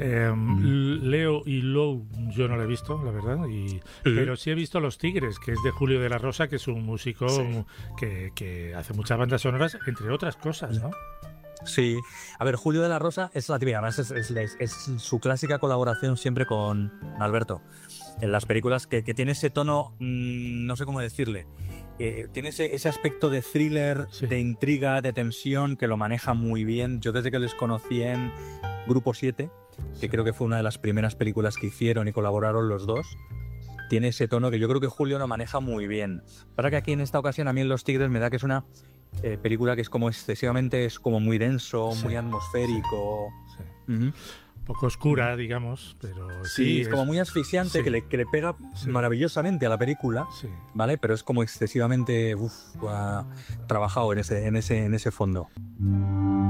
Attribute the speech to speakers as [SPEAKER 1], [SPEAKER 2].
[SPEAKER 1] Leo y Lou yo no lo he visto, la verdad, pero sí he visto Los Tigres, que es de Julio de la Rosa, que es un músico que hace muchas bandas sonoras, entre otras cosas, ¿no?
[SPEAKER 2] Sí, a ver, Julio de la Rosa es la típica, además es su clásica colaboración siempre con Alberto en las películas, que tiene ese tono, no sé cómo decirle, tiene ese aspecto de thriller, de intriga, de tensión, que lo maneja muy bien. Yo desde que les conocí en Grupo 7, que creo que fue una de las primeras películas que hicieron y colaboraron los dos, tiene ese tono que yo creo que Julio lo maneja muy bien. Para que aquí en esta ocasión a mí en Los Tigres me da que es una película que es como excesivamente, es como muy denso, muy atmosférico.
[SPEAKER 1] Un poco oscura, digamos, pero
[SPEAKER 2] sí, es como muy asfixiante, que le pega maravillosamente a la película, ¿vale? Pero es como excesivamente trabajado en ese fondo.